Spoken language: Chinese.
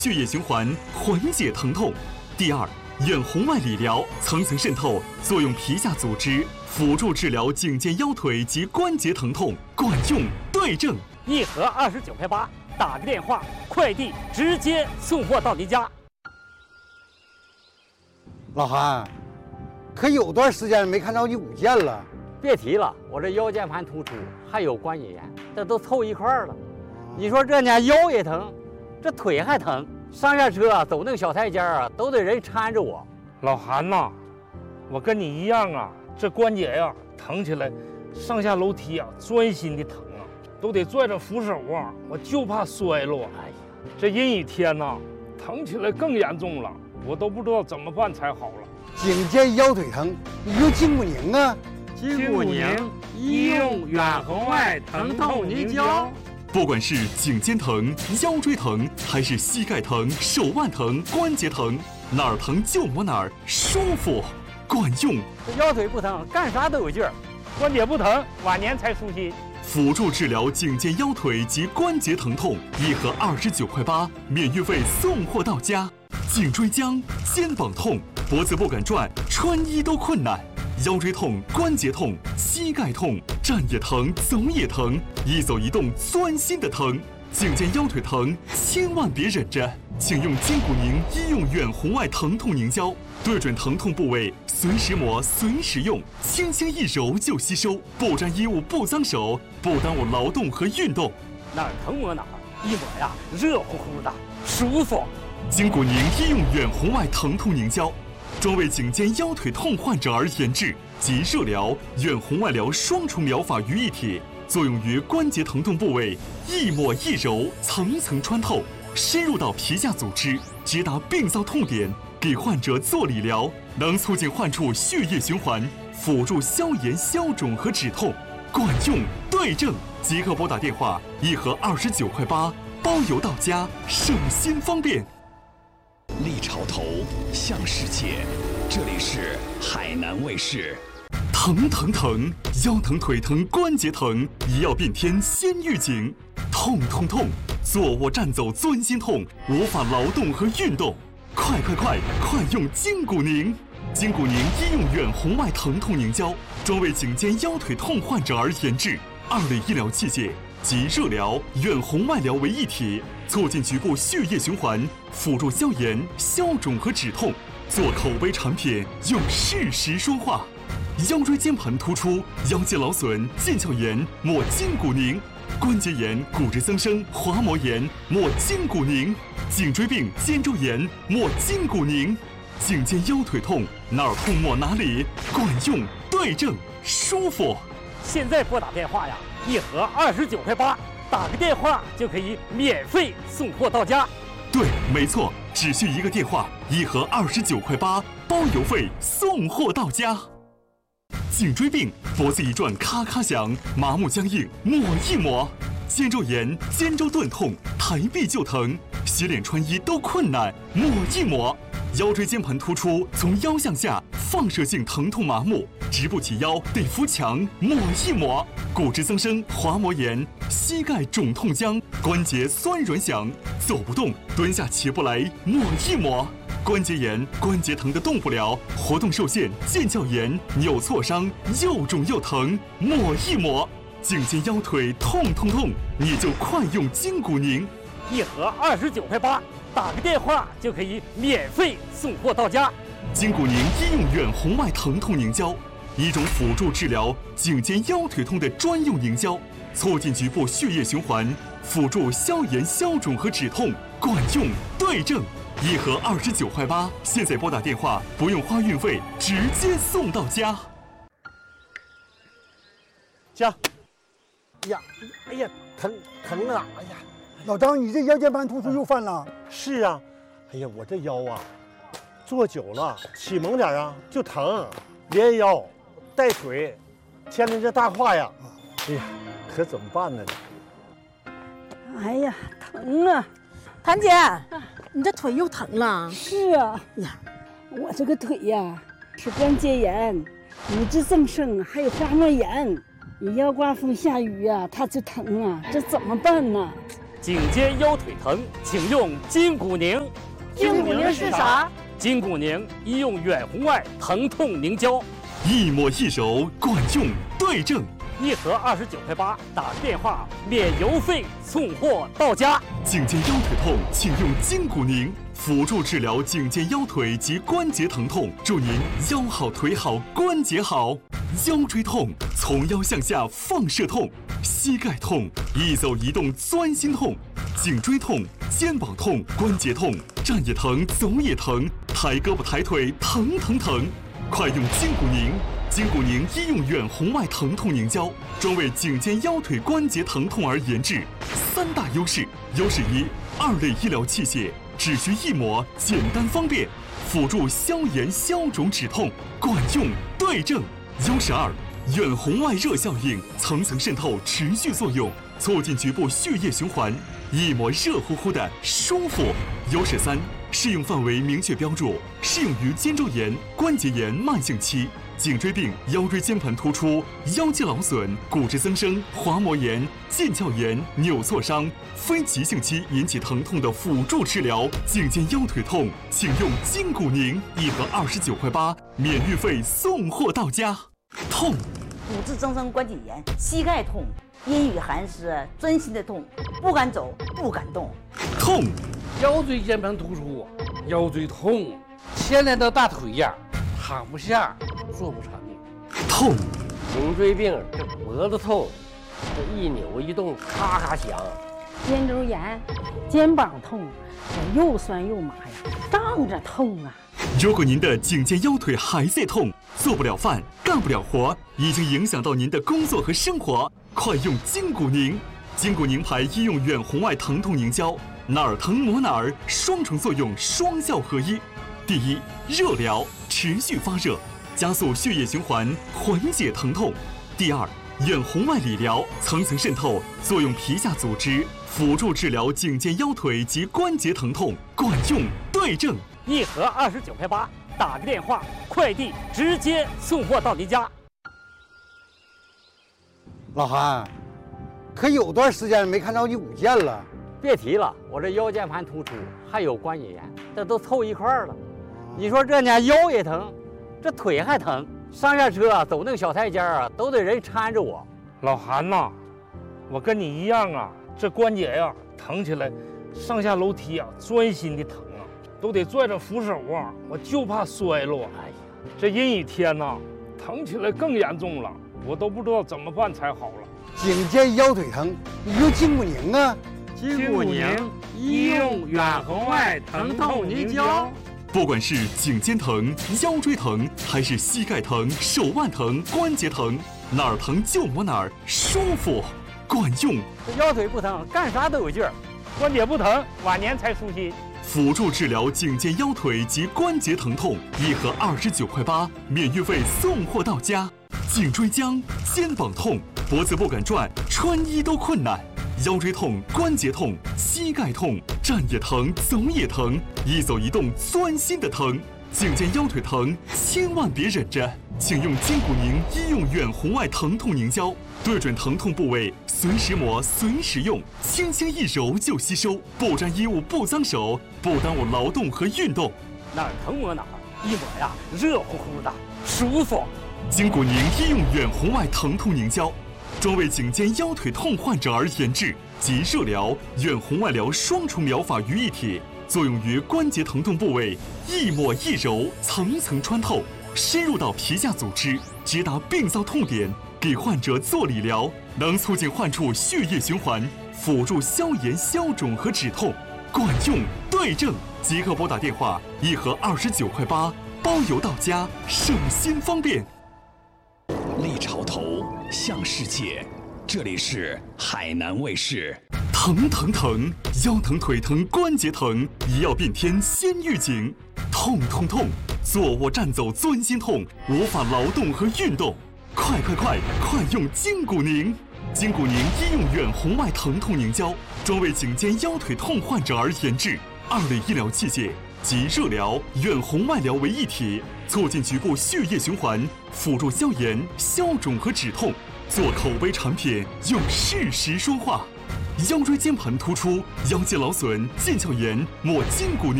血液循环，缓解疼痛。第二，远红外理疗层层渗透，作用皮下组织，辅助治疗颈肩腰腿及关节疼痛，管用对症。 一盒29块8，打个电话，快递直接送货到您家。 老韩，可有段时间没看着你舞剑了。 别提了，我这腰间盘突出，还有关节炎，这都凑一块儿了。你说这家腰也疼，这腿还疼，上下车走那个小台阶啊，都得人搀着我。 老韩呐，我跟你一样啊，这关节呀疼起来，上下楼梯啊钻心的疼啊，都得拽着扶手啊，我就怕摔了。哎呀，这阴雨天呐，疼起来更严重了，我都不知道怎么办才好了。 颈肩腰腿疼，你用筋骨宁啊。 筋骨宁医用远红外疼痛凝胶。 不管是颈肩疼、腰椎疼，还是膝盖疼、手腕疼、关节疼，哪儿疼就抹哪儿，舒服，管用。 这腰腿不疼，干啥都有劲儿； 关节不疼，晚年才舒心。 辅助治疗颈肩腰腿及关节疼痛，一盒29块8，免运费送货到家。颈椎僵、肩膀痛、脖子不敢转，穿衣都困难。腰椎痛、关节痛、膝盖痛，站也疼，走也疼，一走一动钻心的疼。颈肩腰腿疼，千万别忍着，请用筋骨宁医用远红外疼痛凝胶，对准疼痛部位，随时抹，随时用，轻轻一揉就吸收，不沾衣物，不脏手，不耽误劳动和运动。 哪儿疼抹哪儿，一抹呀，热乎乎的，舒服。 筋骨宁医用远红外疼痛凝胶。专为颈肩腰腿痛患者而研制，集热疗、远红外疗双重疗法于一体，作用于关节疼痛部位，一抹一揉，层层穿透，深入到皮下组织，直达病灶痛点，给患者做理疗，能促进患处血液循环，辅助消炎、消肿和止痛，管用对症。即刻拨打电话，一盒29块8，包邮到家，省心方便。 立潮头向世界，这里是海南卫视。 疼疼疼，腰疼腿疼关节疼，一药变天先预警。痛痛痛，坐卧站走钻心痛，无法劳动和运动。快用筋骨宁！筋骨宁医用远红外疼痛凝胶，专为颈肩腰腿痛患者而研制，2类医疗器械集热疗、远红外疗为一体，促进局部血液循环，辅助消炎、消肿和止痛。做口碑产品，用事实说话。腰椎间盘突出、腰间劳损、腱鞘炎，抹筋骨宁；关节炎、骨质增生、滑膜炎，抹筋骨宁；颈椎病、肩周炎，抹筋骨宁；颈肩腰腿痛，哪儿痛抹哪里，管用对症，舒服。 现在拨打电话呀，一盒29块8，打个电话就可以免费送货到家。 对，没错，只需一个电话，一盒29块8，包邮费送货到家。颈椎病，脖子一转咔咔响，麻木僵硬，抹一抹；肩周炎、肩周钝痛，抬臂就疼，洗脸穿衣都困难，抹一抹；腰椎间盘突出，从腰向下放射性疼痛麻木，直不起腰得扶墙，抹一抹；骨质增生、滑膜炎，膝盖肿痛僵，关节酸软响，走不动，蹲下起不来，抹一抹；关节炎、关节疼的动不了，活动受限，腱鞘炎、扭挫伤，又肿又疼，抹一抹；颈肩腰腿痛痛痛，你就快用筋骨宁。 一盒29块8，打个电话就可以免费送货到家。 筋骨宁医用远红外疼痛凝胶，一种辅助治疗颈肩腰腿痛的专用凝胶，促进局部血液循环，辅助消炎、消肿和止痛，管用对症。一盒29块8，现在拨打电话，不用花运费，直接送到家。 家，哎呀，疼啊！哎呀，老张，你这腰间盘突出又犯了？ 是啊，哎呀，我这腰啊，坐久了起猛点啊就疼，连腰带腿，牵着这大胯呀，哎呀，可怎么办呢？ 哎呀，疼啊！ 谭姐，你这腿又疼了？ 是啊， 呀， 我这个腿呀是关节炎、骨质增生，还有滑膜炎。你要刮风下雨呀，它就疼啊，这怎么办呢？ 颈肩腰腿疼，请用筋骨宁。 筋骨宁是啥？ 筋骨宁医用远红外疼痛宁胶， 一抹一揉，管用对症。 一盒29.8块，打电话免邮费送货到家。 颈肩腰腿痛，请用筋骨宁，辅助治疗颈肩腰腿及关节疼痛，祝您腰好腿好关节好。腰椎痛，从腰向下放射痛；膝盖痛，一走一动钻心痛；颈椎痛、肩膀痛、关节痛，站也疼，走也疼，抬胳膊抬腿疼疼疼。快用筋骨宁！筋骨宁医用远红外疼痛宁胶，专为颈肩腰腿关节疼痛而研制。3大优势：优势1，2类医疗器械，只需一抹，简单方便，辅助消炎消肿止痛，管用对症。优势2，远红外热效应，层层渗透，持续作用，促进局部血液循环，一抹热乎乎的舒服。优势3，适用范围明确标注，适用于肩周炎、关节炎慢性期、颈椎病、腰椎间盘突出、腰肌劳损、骨质增生、滑膜炎、腱鞘炎、扭挫伤、非急性期引起疼痛的辅助治疗。颈肩腰腿痛，请用筋骨宁，一盒29.8块，免运费送货到家。痛， 骨质增生关节炎，膝盖痛，阴雨寒湿，钻心的痛，不敢走，不敢动。 痛， 腰椎间盘突出，腰椎痛，牵连到大腿呀，躺不下，坐不长。 痛， 颈椎病，这脖子痛，这一扭一动咔咔响。 肩周炎，肩膀痛，这又酸又麻呀，胀着痛啊。 如果您的颈肩腰腿还在痛，做不了饭，干不了活，已经影响到您的工作和生活，快用筋骨宁！筋骨宁牌医用远红外疼痛宁胶，哪儿疼抹哪儿，双重作用，双效合一。第一，热疗，持续发热，加速血液循环，缓解疼痛。第二，远红外理疗，层层渗透，作用皮下组织，辅助治疗颈肩腰腿及关节疼痛，管用对症。 一盒29.8块，打个电话，快递直接送货到您家。 老韩，可有段时间没看着你舞剑了。 别提了，我这腰间盘突出，还有关节炎，这都凑一块儿了。你说这家腰也疼，这腿还疼，上下车走那个小台阶啊，都得人搀着我。 老韩呐，我跟你一样啊，这关节呀疼起来，上下楼梯啊钻心的疼啊，都得拽着扶手啊，我就怕摔落。哎呀，这阴雨天呐，疼起来更严重了，我都不知道怎么办才好了。 颈肩腰腿疼，你用筋骨宁啊！ 筋骨宁医用远红外疼痛宁胶。 不管是颈肩疼、腰椎疼，还是膝盖疼、手腕疼、关节疼，哪儿疼就抹哪儿，舒服，管用。 这腰腿不疼，干啥都有劲儿； 关节不疼，晚年才舒心。 辅助治疗颈肩腰腿及关节疼痛，一盒29.8块，免运费送货到家。颈椎僵、肩膀痛、脖子不敢转，穿衣都困难。腰椎痛、关节痛、膝盖痛，站也疼，走也疼，一走一动钻心的疼。颈肩腰腿疼，千万别忍着，请用筋骨宁医用远红外疼痛宁胶，对准疼痛部位，随时抹，随时用，轻轻一揉就吸收，不沾衣物，不脏手，不耽误劳动和运动。 哪儿疼抹哪儿，一抹呀，热乎乎的，舒服。 筋骨宁医用远红外疼痛宁胶，专为颈肩腰腿痛患者而研制，集热疗、远红外疗双重疗法于一体，作用于关节疼痛部位，一抹一揉，层层穿透，深入到皮下组织，直达病灶痛点，给患者做理疗，能促进患处血液循环，辅助消炎消肿和止痛，管用对症。即刻拨打电话，一盒29.8块，包邮到家，省心方便。 立潮头，向世界，这里是海南卫视。 疼疼疼，腰疼腿疼关节疼，一药变天先预警。痛痛痛，坐卧站走钻心痛，无法劳动和运动。快用筋骨宁！筋骨宁医用远红外疼痛宁胶，专为颈肩腰腿痛患者而研制，2类医疗器械集热疗、远红外疗为一体，促进局部血液循环，辅助消炎、消肿和止痛。做口碑产品，用事实说话。 腰椎间盘突出、腰间劳损、腱鞘炎、末筋骨